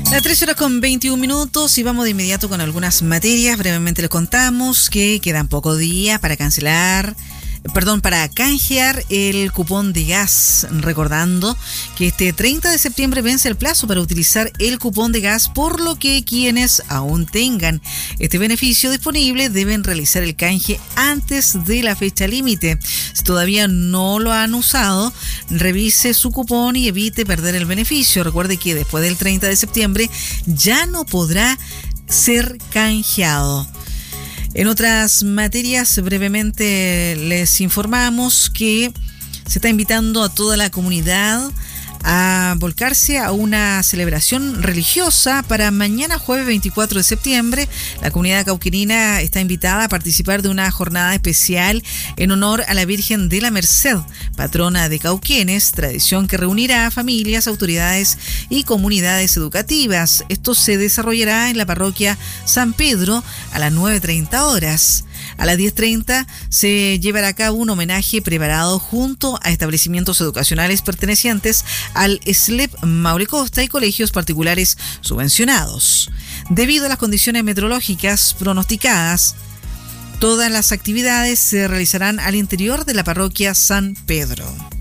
Las 3:21 y vamos de inmediato con algunas materias. Brevemente les contamos que quedan pocos días para para canjear el cupón de gas, recordando que este 30 de septiembre vence el plazo para utilizar el cupón de gas, por lo que quienes aún tengan este beneficio disponible deben realizar el canje antes de la fecha límite. Si todavía no lo han usado, revise su cupón y evite perder el beneficio. Recuerde que después del 30 de septiembre ya no podrá ser canjeado. En otras materias, brevemente les informamos que se está invitando a toda la comunidad a volcarse a una celebración religiosa para mañana jueves 24 de septiembre. La comunidad cauquenina está invitada a participar de una jornada especial en honor a la Virgen de la Merced, patrona de Cauquenes, tradición que reunirá a familias, autoridades y comunidades educativas. Esto se desarrollará en la parroquia San Pedro a las 9:30 horas. A las 10:30 se llevará a cabo un homenaje preparado junto a establecimientos educacionales pertenecientes al SLEP Maule Costa y colegios particulares subvencionados. Debido a las condiciones meteorológicas pronosticadas, todas las actividades se realizarán al interior de la parroquia San Pedro.